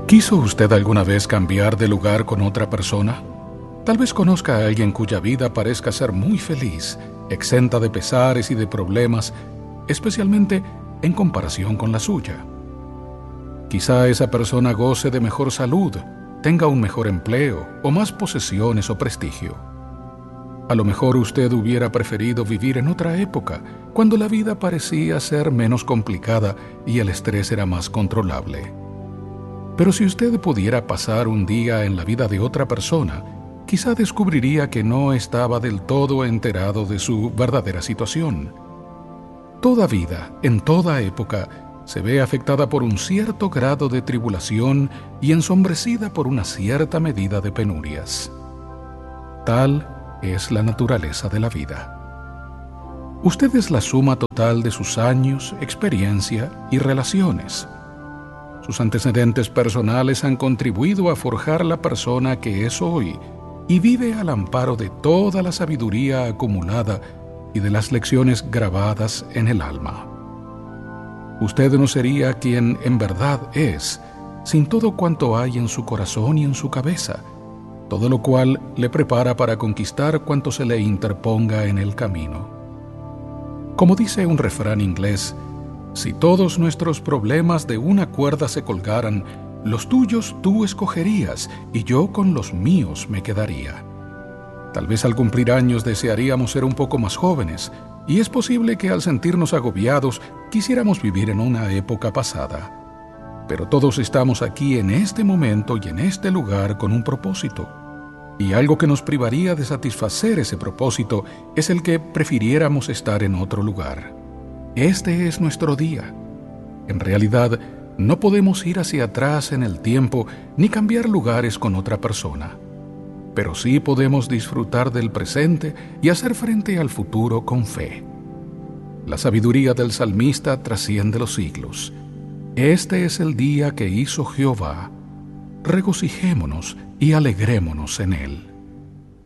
¿Quiso usted alguna vez cambiar de lugar con otra persona? Tal vez conozca a alguien cuya vida parezca ser muy feliz, exenta de pesares y de problemas, especialmente en comparación con la suya. Quizá esa persona goce de mejor salud, tenga un mejor empleo o más posesiones o prestigio. A lo mejor usted hubiera preferido vivir en otra época, cuando la vida parecía ser menos complicada y el estrés era más controlable. Pero si usted pudiera pasar un día en la vida de otra persona, quizá descubriría que no estaba del todo enterado de su verdadera situación. Toda vida, en toda época, se ve afectada por un cierto grado de tribulación y ensombrecida por una cierta medida de penurias. Tal es la naturaleza de la vida. Usted es la suma total de sus años, experiencia y relaciones. Sus antecedentes personales han contribuido a forjar la persona que es hoy y vive al amparo de toda la sabiduría acumulada y de las lecciones grabadas en el alma. Usted no sería quien en verdad es sin todo cuanto hay en su corazón y en su cabeza, todo lo cual le prepara para conquistar cuanto se le interponga en el camino. Como dice un refrán inglés, si todos nuestros problemas de una cuerda se colgaran, los tuyos tú escogerías y yo con los míos me quedaría. Tal vez al cumplir años desearíamos ser un poco más jóvenes, y es posible que al sentirnos agobiados quisiéramos vivir en una época pasada. Pero todos estamos aquí en este momento y en este lugar con un propósito. Y algo que nos privaría de satisfacer ese propósito es el que prefiriéramos estar en otro lugar. Este es nuestro día. En realidad, no podemos ir hacia atrás en el tiempo ni cambiar lugares con otra persona. Pero sí podemos disfrutar del presente y hacer frente al futuro con fe. La sabiduría del salmista trasciende los siglos. Este es el día que hizo Jehová. Regocijémonos y alegrémonos en él.